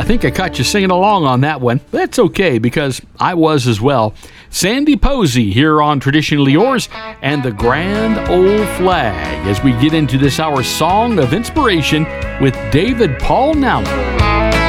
think I caught you singing along on that one. That's okay, because I was as well. Sandy Posey here on Traditionally Yours and the Grand Old Flag as we get into this hour's Song of Inspiration with David Paul Nowlan.